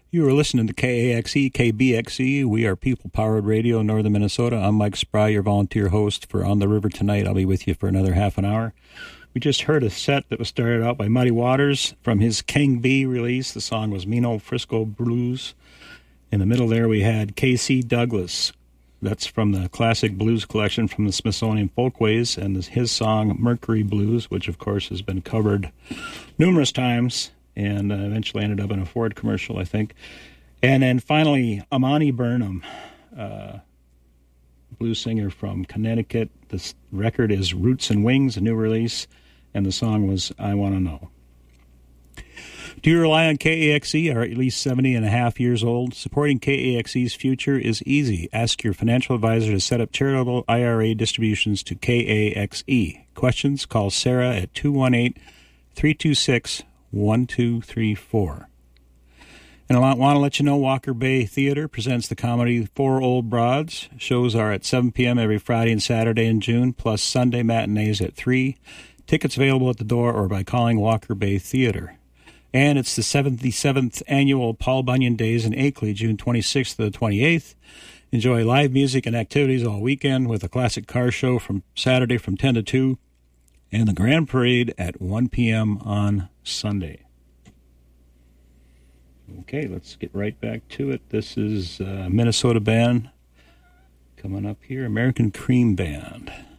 You are listening to KAXE, KBXE. We are People-Powered Radio, Northern Minnesota. I'm Mike Spry, your volunteer host for On the River Tonight. I'll be with you for another half an hour. We just heard a set that was started out by Muddy Waters from his King B release. The song was Mean Frisco Blues. In the middle there we had K.C. Douglas. That's from the Classic Blues Collection from the Smithsonian Folkways, and his song Mercury Blues, which of course has been covered numerous times and eventually ended up in a Ford commercial, I think. And then finally, Amani Burnham, blues singer from Connecticut. This record is Roots and Wings, a new release, and the song was I Want to Know. Do you rely on KAXE, or at least 70 and a half years old? Supporting KAXE's future is easy. Ask your financial advisor to set up charitable IRA distributions to KAXE. Questions? Call Sarah at 218-326-1234. And I want to let you know Walker Bay Theater presents the comedy Four Old Broads. Shows are at 7 p.m. every Friday and Saturday in June, plus Sunday matinees at 3. Tickets available at the door or by calling Walker Bay Theater. And it's the 77th annual Paul Bunyan Days in Akeley, June 26th to the 28th. Enjoy live music and activities all weekend with a classic car show from Saturday from 10 to 2 and the Grand Parade at 1 p.m. on Sunday. Okay, let's get right back to it. This is a Minnesota band coming up here, American Cream Band.